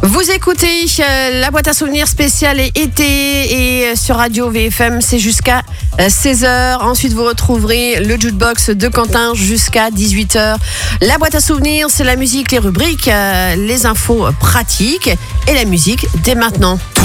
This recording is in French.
Vous écoutez la boîte à souvenirs spéciale et été et sur Radio VFM, c'est jusqu'à 16h. Ensuite, vous retrouverez le jukebox de Quentin jusqu'à 18h. La boîte à souvenirs, c'est la musique, les rubriques, les infos pratiques et la musique dès maintenant.